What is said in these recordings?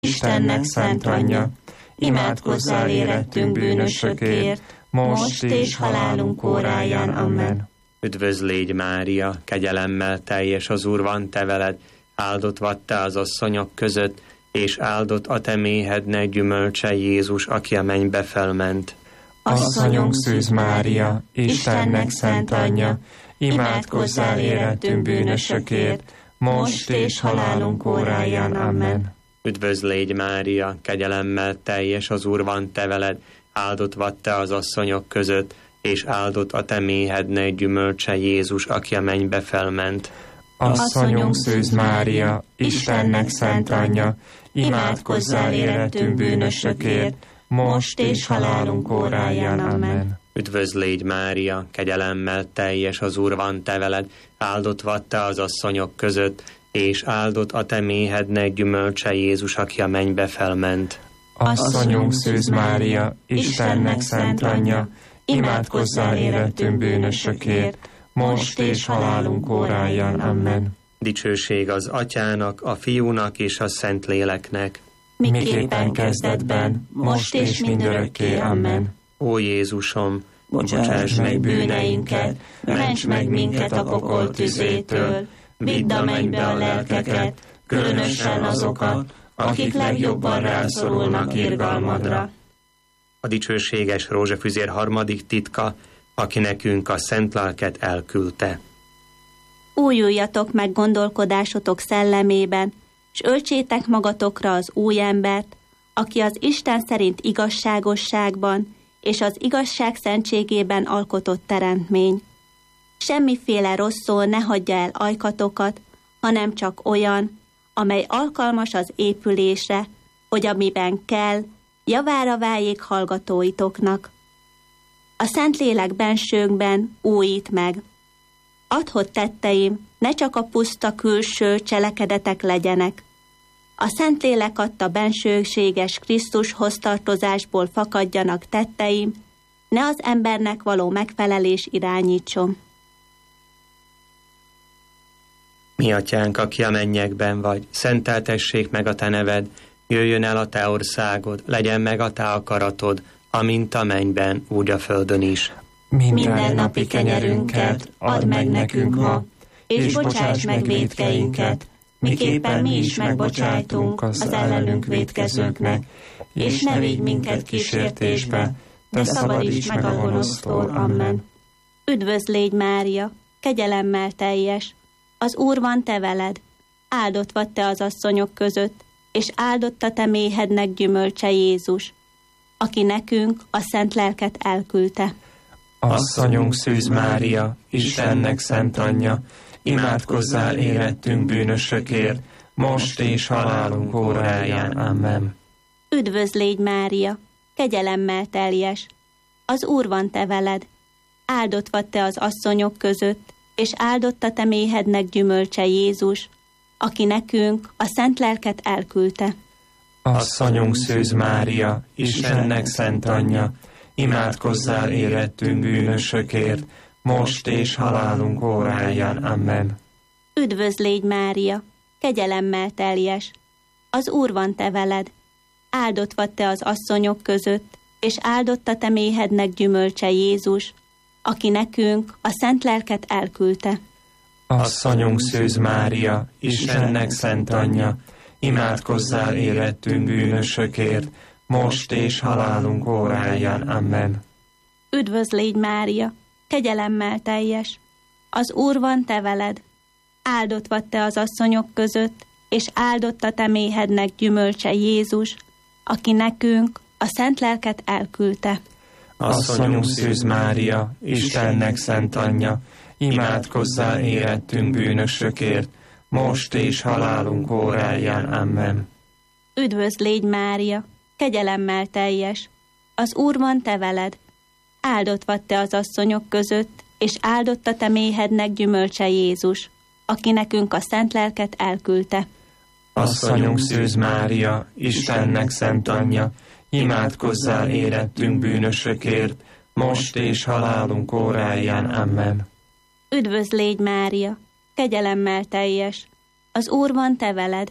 Istennek szent anyja, imádkozzál érettünk bűnösökért, most és halálunk óráján. Amen. Üdvözl légy, Mária, kegyelemmel teljes, az Úr van te veled, áldott vagy te az asszonyok között, és áldott a te méhednek gyümölcse Jézus, aki a mennybe felment. Asszonyunk Szűz Mária, Istennek szent anyja, imádkozzál érettünk bűnösökért, most és halálunk óráján. Amen. Üdvözl légy, Mária, kegyelemmel teljes, az Úr van te veled, áldott vagy te az asszonyok között, és áldott a te méhednek gyümölcse Jézus, aki a mennybe felment. Asszonyunk Szűz Mária, Istennek szent anyja, imádkozzál érettünk bűnösökért, most és halálunk óráján. Amen. Üdvözl légy, Mária, kegyelemmel teljes, az Úr van te veled, áldott vagy te az asszonyok között, és áldott a te méhednek gyümölcse Jézus, aki a mennybe felment. Asszonyunk Szűz Mária, Istennek szent anyja, imádkozzál érettünk bűnösökért, most és halálunk óráján. Amen. Dicsőség az Atyának, a Fiúnak és a Szentléleknek, miképpen kezdetben, most és mindörökké. Amen. Ó Jézusom, bocsáss meg bűneinket, ments meg minket a pokol tüzétől, vidd a mennybe a lelkeket, különösen azokat, akik legjobban rászorulnak irgalmadra. A dicsőséges rózsafüzér harmadik titka, aki nekünk a szent lelket elküldte. Újuljatok meg gondolkodásotok szellemében, s öltsétek magatokra az új embert, aki az Isten szerint igazságosságban és az igazság szentségében alkotott teremtmény. Semmiféle rossz szó ne hagyja el ajkatokat, hanem csak olyan, amely alkalmas az épülésre, hogy amiben kell, javára váljék hallgatóitoknak. A Szentlélek bensőnkben újít meg. Add, hogy tetteim ne csak a puszta külső cselekedetek legyenek. A Szentlélek adta bensőséges Krisztushoz tartozásból fakadjanak tetteim, ne az embernek való megfelelés irányítson. Mi atyánk, aki a mennyekben vagy, szenteltessék meg a te neved, jöjjön el a te országod, legyen meg a te akaratod, amint a mennyben, úgy a földön is. Minden napi kenyerünket add meg nekünk ma, és bocsáss meg vétkeinket, miképpen mi is megbocsájtunk az ellenünk vétkezőknek, és ne vigy minket kísértésbe, de szabadíts meg a gonosztól. Amen. Üdvözl légy, Mária, kegyelemmel teljes, az Úr van te veled, áldott vagy te az asszonyok között, és áldott a te méhednek gyümölcse Jézus, aki nekünk a szent lelket elküldte. Asszonyunk Szűz Mária, Istennek szent anyja, imádkozzál érettünk bűnösökért, most és halálunk óráján. Amen. Üdvözl légy, Mária, kegyelemmel teljes, az Úr van te veled, áldott vagy te az asszonyok között, és áldott a te méhednek gyümölcse Jézus, aki nekünk a szent lelket elküldte. Asszonyunk Szűz Mária, Istennek szent anyja, imádkozzál érettünk bűnösökért, most és halálunk óráján. Amen. Üdvözl légy, Mária, kegyelemmel teljes, az Úr van te veled, áldott vagy te az asszonyok között, és áldott a te méhednek gyümölcse Jézus, aki nekünk a szent lelket elküldte. Asszonyunk Szűz Mária, Istennek szent anyja, imádkozzál érettünk bűnösökért, most és halálunk óráján. Amen. Üdvözl légy, Mária, kegyelemmel teljes, az Úr van te veled, áldott vagy te az asszonyok között, és áldott a te méhednek gyümölcse Jézus, aki nekünk a szent lelket elküldte. Asszonyunk Szűz Mária, Istennek szent anyja, imádkozzál érettünk bűnösökért, most és halálunk óráján. Amen. Üdvözl légy, Mária, kegyelemmel teljes, az Úr van te veled, áldott vagy te az asszonyok között, és áldott a te méhednek gyümölcse Jézus, aki nekünk a szent lelket elküldte. Asszonyunk Szűz Mária, Istennek szent anyja, imádkozzál érettünk bűnösökért, most és halálunk óráján. Amen. Üdvözl légy, Mária, kegyelemmel teljes, az Úr van te veled,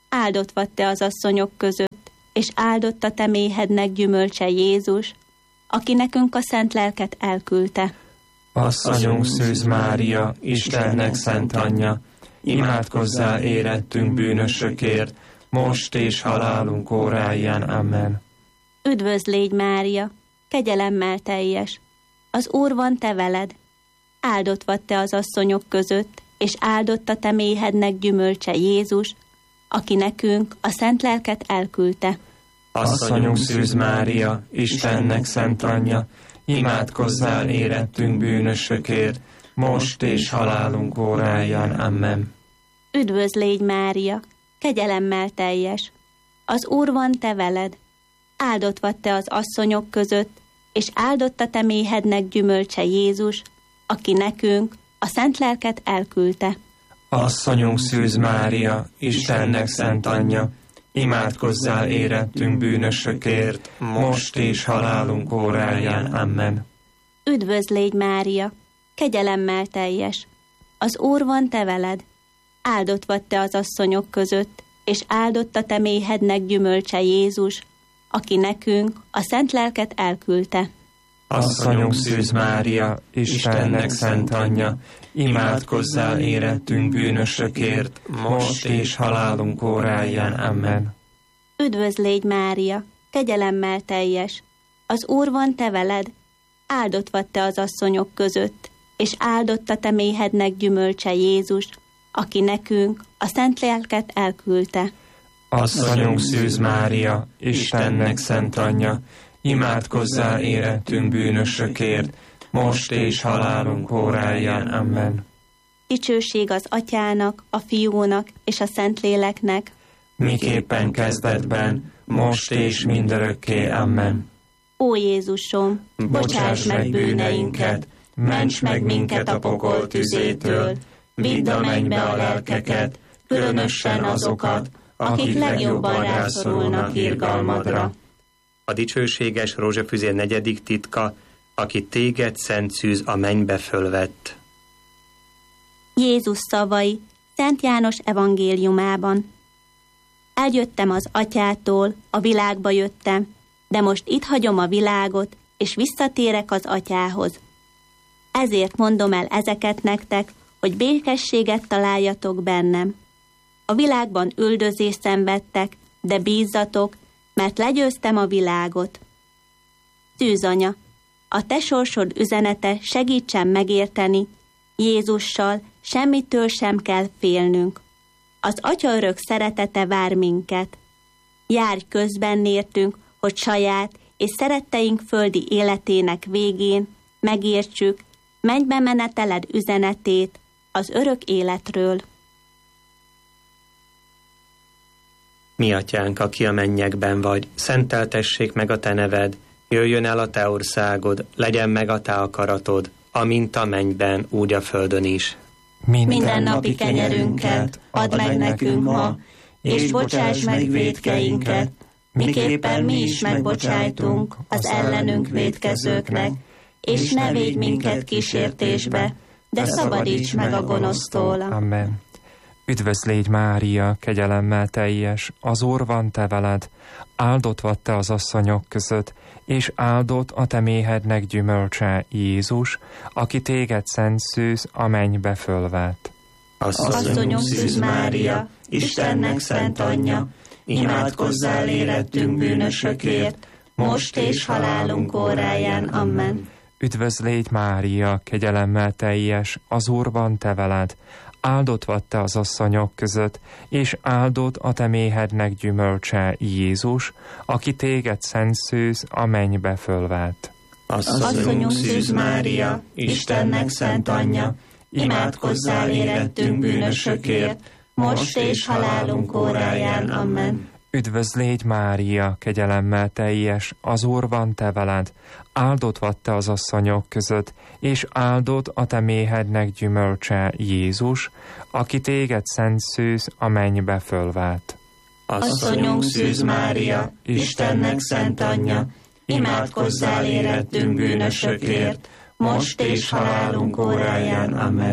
áldott vagy te az asszonyok között, és áldott a te méhednek gyümölcse Jézus, aki nekünk a szent lelket elküldte. Asszonyunk Szűz Mária, Istennek szent anyja, imádkozzál érettünk bűnösökért, most és halálunk óráján. Amen. Üdvözl légy, Mária, kegyelemmel teljes, az Úr van te veled, áldott vagy te az asszonyok között, és áldott a te méhednek gyümölcse Jézus, aki nekünk a szent lelket elküldte. Asszonyunk Szűz Mária, Istennek szent anyja, imádkozzál érettünk bűnösökért, most és halálunk óráján. Amen. Üdvözl légy, Mária, kegyelemmel teljes, az Úr van te veled, áldott vagy te az asszonyok között, és áldott a te méhednek gyümölcse Jézus, aki nekünk a szent lelket elküldte. Asszonyunk Szűz Mária, Istennek szent anyja, imádkozzál érettünk bűnösökért, most és halálunk óráján. Amen. Üdvözl légy, Mária, kegyelemmel teljes, az Úr van te veled, áldott vagy te az asszonyok között, és áldott a te méhednek gyümölcse Jézus, aki nekünk a szent lelket elküldte. Asszonyunk Szűz Mária, Istennek szent anyja, imádkozzál érettünk bűnösökért, most és halálunk óráján. Amen. Üdvözl légy, Mária, kegyelemmel teljes, az Úr van te veled, áldott vagy te az asszonyok között, és áldott a te méhednek gyümölcse Jézus, aki nekünk a szent lelket elküldte. Asszonyunk Szűz Mária, Istennek szent anyja, imádkozzál érettünk bűnösökért, most és halálunk óráján. Amen. Dicsőség az Atyának, a Fiúnak és a Szentléleknek, miképpen kezdetben, most és mindörökké. Amen. Ó Jézusom, bocsáss meg bűneinket, ments meg minket a pokol tüzétől, vidd a mennybe a lelkeket, különösen azokat, akik legjobban rászorulnak irgalmadra. A dicsőséges rózsafüzér 4. titka, aki téged, Szent Szűz, a mennybe fölvett. Jézus szavai Szent János evangéliumában. Eljöttem az Atyától, a világba jöttem, de most itt hagyom a világot, és visszatérek az Atyához. Ezért mondom el ezeket nektek, hogy békességet találjatok bennem. A világban üldözést szenvedtek, de bízzatok, mert legyőztem a világot. Szűz anya, a te sorsod üzenete segítsen megérteni, Jézussal semmitől sem kell félnünk. Az Atya örök szeretete vár minket. Járj közben nértünk, hogy saját és szeretteink földi életének végén megértsük mennybe meneteled üzenetét az örök életről. Mi atyánk, aki a mennyekben vagy, szenteltessék meg a te neved, jöjjön el a te országod, legyen meg a te akaratod, amint a mennyben, úgy a földön is. Minden napi kenyerünket add meg nekünk ma, és bocsáss meg vétkeinket, miképpen mi is megbocsájtunk az ellenünk vétkezőknek, és ne védj minket kísértésbe, de szabadíts meg a gonosztól. Amen. Üdvözl légy, Mária, kegyelemmel teljes, az Úr van te veled, áldott vagy te az asszonyok között, és áldott a te méhednek gyümölcse Jézus, aki téged, Szent Szűz, a mennybe fölvett. Asszonyunk Szűz Mária, Istennek szent anyja, imádkozzál érettünk bűnösökért, most és halálunk óráján. Amen. Üdvözl légy, Mária, kegyelemmel teljes, az Úr van te veled, áldott vagy te az asszonyok között, és áldott a te méhednek gyümölcse Jézus, aki téged, Szent Szűz, a mennybe fölvett. Asszonyunk Szűz Mária, Istennek szent anyja, imádkozzál érettünk bűnösökért, most és halálunk óráján. Amen. Üdvözl légy, Mária, kegyelemmel teljes, az Úr van te veled, áldott vagy te az asszonyok között, és áldott a te méhednek gyümölcse Jézus, aki téged, Szent Szűz, a mennybe fölvett. Asszonyunk Szűz Mária, Istennek szent anyja, imádkozzál érettünk bűnösökért, most és halálunk óráján. Amen.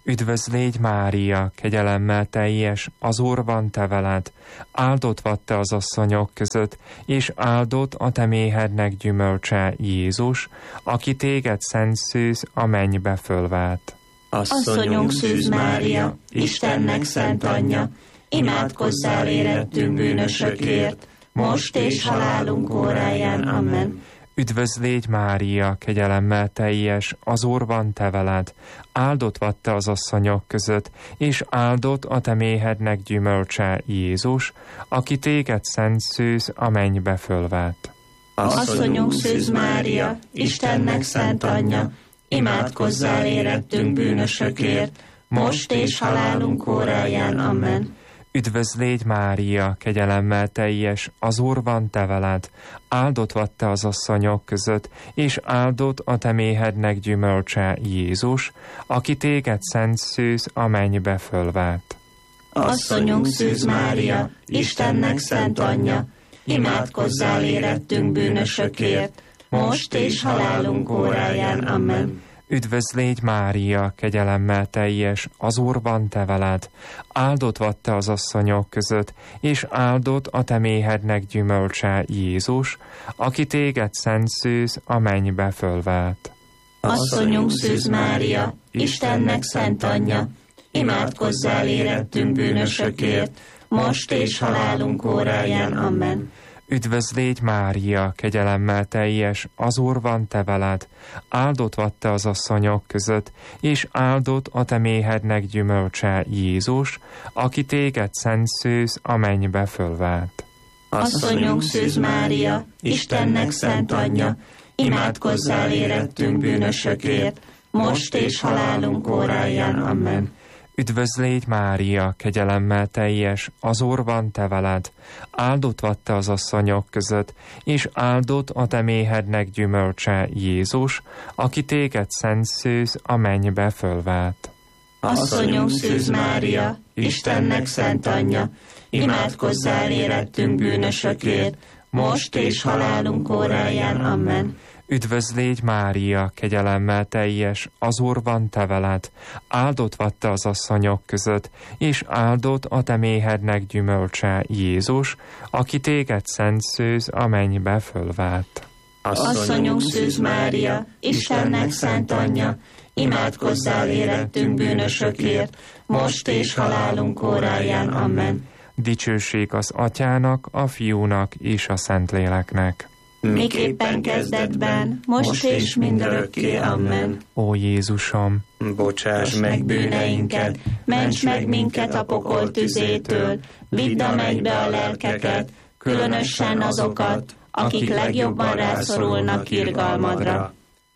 Üdvözl légy Mária, kegyelemmel teljes, az Úr van te veled, áldott vagy te az asszonyok között, és áldott a te méhednek gyümölcse Jézus, aki téged szent szűz a mennybe fölvett. Asszonyunk Szűz Mária, Istennek szent anyja, imádkozzál érettünk bűnösökért, most és halálunk óráján. Amen. Üdvözl légy Mária, kegyelemmel teljes, az Úr van te veled, áldott vagy te az asszonyok között, és áldott a te méhednek gyümölcse Jézus, aki téged szent szűz a mennybe fölvett. Asszonyunk Szűz Mária, Istennek szent anyja, imádkozzál érettünk bűnösökért, most és halálunk óráján. Amen. Üdvözl légy Mária, kegyelemmel teljes, az Úr van te veled, áldott vagy te az asszonyok között, és áldott a te méhednek gyümölcse Jézus, aki téged szent szűz a mennybe fölvett. Asszonyunk Szűz Mária, Istennek szent anyja, imádkozzál érettünk bűnösökért, most és halálunk óráján. Amen. Üdvözl légy Mária, kegyelemmel teljes, az Úr van te veled, áldott vagy te az asszonyok között, és áldott a te méhednek gyümölcse Jézus, aki téged szent szűz a mennybe fölvett. Asszonyunk Szűz Mária, Istennek szent anyja, imádkozzál érettünk bűnösökért, most és halálunk óráján. Amen. Üdvözl légy Mária, kegyelemmel teljes, az Úr van te veled, áldott vagy te az asszonyok között, és áldott a te méhednek gyümölcse Jézus, aki téged szent szűz a mennybe fölvett. Asszonyunk Szűz Mária, Istennek szent anyja, imádkozzál érettünk bűnösökért, most és halálunk óráján. Amen. Üdvözl légy Mária, kegyelemmel teljes, az Úr van te veled, áldott vagy te az asszonyok között, és áldott a te méhednek gyümölcse Jézus, aki téged szent szűz a mennybe fölvett. Asszonyunk Szűz Mária, Istennek szent anyja, imádkozzál érettünk bűnösökért, most és halálunk óráján. Amen. Üdvözl légy Mária, kegyelemmel teljes, az Úr van te veled, áldott vagy te az asszonyok között, és áldott a te méhednek gyümölcse Jézus, aki téged szent szűz a mennybe fölvett. Asszonyunk Szűz Mária, Istennek szent anyja, imádkozzál érettünk bűnösökért, most és halálunk óráján. Amen. Dicsőség az Atyának, a Fiúnak és a Szentléleknek. Miképpen kezdetben, most és mindörökké. Amen. Ó Jézusom, bocsáss meg bűneinket, ments meg minket a pokol tüzétől, vidd a mennybe a lelkeket, különösen azokat, akik legjobban rászorulnak irgalmadra.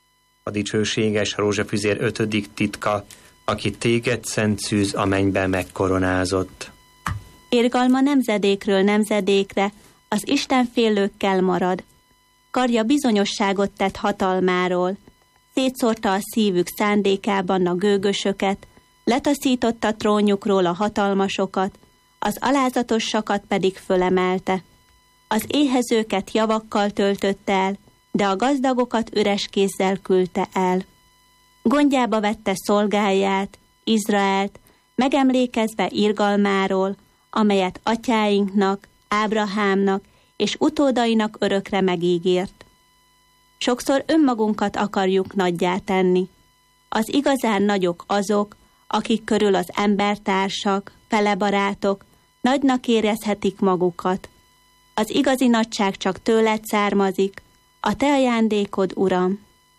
A dicsőséges rózsafüzér 5. titka, aki téged szent szűz a mennyben megkoronázott. Irgalma nemzedékről nemzedékre az istenfélőkkel marad. Karja bizonyosságot tett hatalmáról, szétszórta a szívük szándékában a gőgösöket, letaszította trónjukról a hatalmasokat, az alázatosakat pedig fölemelte. Az éhezőket javakkal töltötte el, de a gazdagokat üres kézzel küldte el. Gondjába vette szolgáját, Izraelt, megemlékezve irgalmáról, amelyet atyáinknak, Ábrahámnak és utódainak örökre megígért. Sokszor önmagunkat akarjuk nagyjá tenni. Az igazán nagyok azok, akik körül az embertársak, felebarátok nagynak érezhetik magukat. Az igazi nagyság csak tőled származik, a te ajándékod, Uram.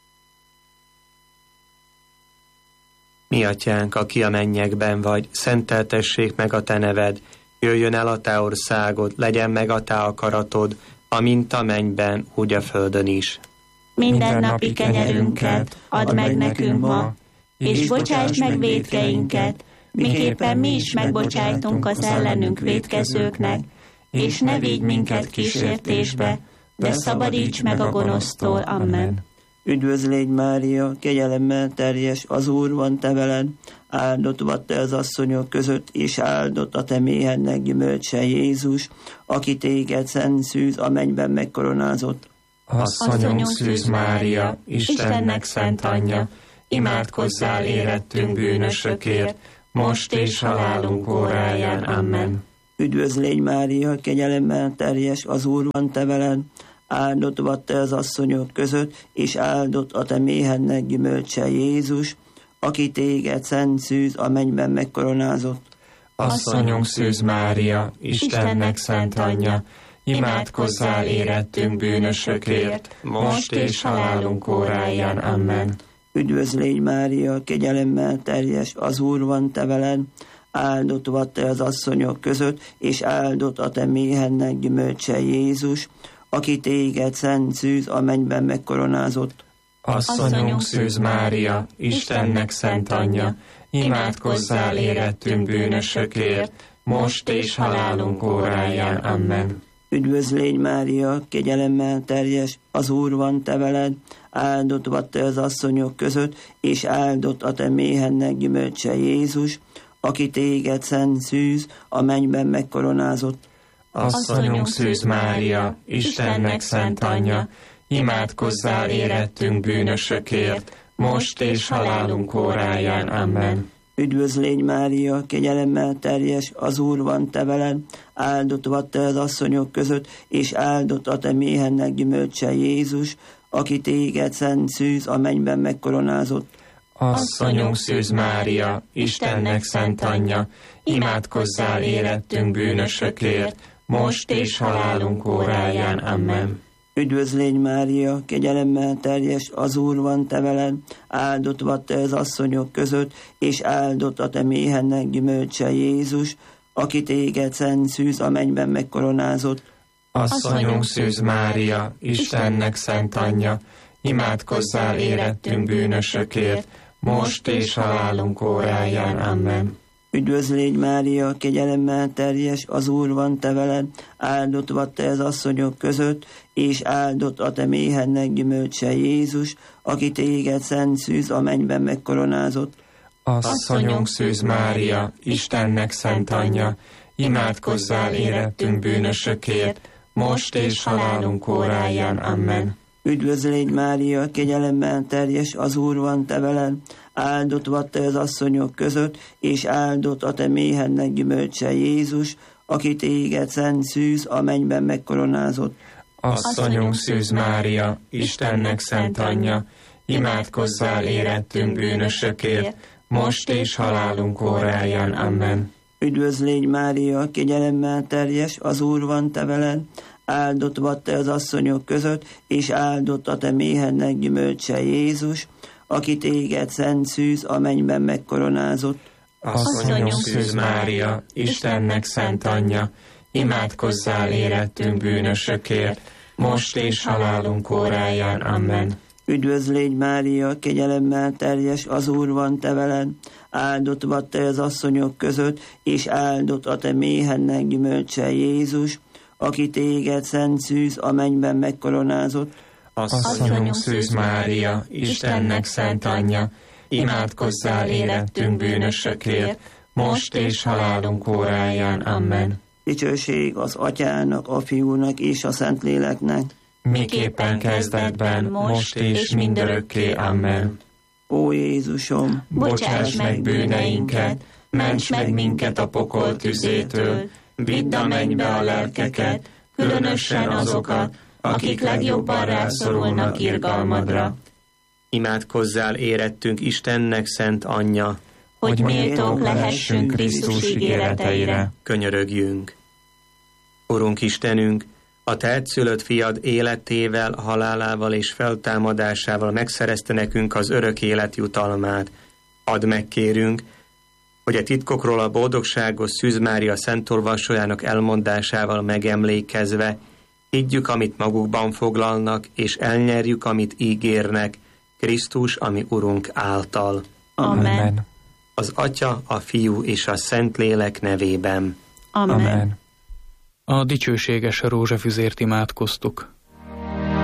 Mi atyánk, aki a mennyekben vagy, szenteltessék meg a te neved, jöjjön el a te országod, legyen meg a te akaratod, amint a mennyben, úgy a földön is. Mindennapi kenyerünket add meg nekünk ma, és bocsáss meg vétkeinket, miképpen mi is megbocsájtunk az ellenünk vétkezőknek, és ne vigy minket kísértésbe, de szabadíts meg a gonosztól. Amen. Üdvözl légy Mária, kegyelemmel teljes, az Úr van te veled, áldott vagy te az asszonyok között, és áldott a te méhednek gyümölcse Jézus, aki téged szent szűz a mennyben megkoronázott. Asszonyunk Szűz Mária, Istennek szent anyja, imádkozzál érettünk bűnösökért, most és halálunk óráján. Amen. Üdvözl légy Mária, kegyelemmel teljes, az Úr van te veled, áldott vagy te az asszonyok között, és áldott a te méhednek gyümölcse Jézus, aki téged szent szűz a mennyben megkoronázott. Asszonyunk Szűz Mária, Istennek szent anyja, imádkozzál érettünk bűnösökért, most és halálunk óráján. Amen. Üdvözl légy Mária, kegyelemmel teljes, az Úr van te veled, áldott vagy te az asszonyok között, és áldott a te méhednek gyümölcse Jézus, aki téged szent szűz a mennyben megkoronázott. Asszonyunk Szűz Mária, Istennek szent anyja, imádkozzál érettünk bűnösökért, most és halálunk óráján. Amen. Üdvözl légy Mária, kegyelemmel teljes, az Úr van te veled, áldott vagy te az asszonyok között, és áldott a te méhednek gyümölcse Jézus, aki téged szent szűz a mennyben megkoronázott. Asszonyunk Szűz Mária, Istennek szent anyja, imádkozzál érettünk bűnösökért, most és halálunk óráján. Amen. Üdvözl légy Mária, kegyelemmel teljes, az Úr van te veled, áldott vagy te az asszonyok között, és áldott a te méhednek gyümölcse Jézus, aki téged szent szűz a mennyben megkoronázott. Asszonyunk Szűz Mária, Istennek szent anyja, imádkozzál érettünk bűnösökért, most és halálunk óráján. Amen. Üdvözl légy Mária, kegyelemmel teljes, az Úr van te veled, áldott vagy te az asszonyok között, és áldott a te méhednek gyümölcse Jézus, aki téged szent szűz a mennyben megkoronázott. Asszonyunk Szűz Mária, Istennek szent anyja, imádkozzál érettünk bűnösökért, most és halálunk óráján. Amen. Üdvözl légy Mária, kegyelemmel teljes, az Úr van te veled, áldott vagy te az asszonyok között, és áldott a te méhednek gyümölcse Jézus, aki téged szent szűz a mennyben megkoronázott. Asszonyunk Szűz Mária, Istennek szent anyja, imádkozzál érettünk bűnösökért, most és halálunk óráján. Amen. Üdvözl légy Mária, kegyelemmel teljes, az Úr van te veled, áldott vagy te az asszonyok között, és áldott a te méhednek gyümölcse Jézus, aki téged szent szűz a mennyben megkoronázott. Asszonyunk Szűz Mária, Istennek szent anyja, imádkozzál érettünk bűnösökért, most és halálunk óráján. Amen. Üdvözl légy Mária, kegyelemmel teljes, az Úr van te veled, áldott vagy te az asszonyok között, és áldott a te méhednek gyümölcse Jézus, aki téged szent szűz a mennyben megkoronázott. Asszonyunk Szűz Mária, Istennek szent anyja, imádkozzál érettünk bűnösökért, most és halálunk óráján. Amen. Üdvözl légy Mária, kegyelemmel teljes, az Úr van te veled, áldott vagy te az asszonyok között, és áldott a te méhednek gyümölcse Jézus, aki téged szent szűz a mennyben megkoronázott. Asszonyunk Szűz Mária, Istennek szent anyja, imádkozzál érettünk bűnösökért, most és halálunk óráján. Amen. Dicsőség az Atyának, a Fiúnak és a Szentléleknek, miképpen kezdetben, most és mindörökké. Amen. Ó Jézusom, bocsáss meg bűneinket, ments meg minket a pokol tüzétől, vidd a mennybe a lelkeket, különösen azokat, akik legjobban rászorulnak irgalmadra. Imádkozzál érettünk Istennek szent anyja, hogy méltók lehessünk Krisztus ígéreteire. Könyörögjünk. Urunk Istenünk, a te egyszülött fiad életével, halálával és feltámadásával megszerezte nekünk az örök élet jutalmát. Add meg, kérünk, hogy a titkokról a boldogságos Szűz Mária szentolvasójának elmondásával megemlékezve higgyük, amit magukban foglalnak, és elnyerjük, amit ígérnek, Krisztus, ami Urunk által. Amen. Az Atya, a Fiú és a Szentlélek nevében. Amen. Amen. A dicsőséges rózsafüzért imádkoztuk.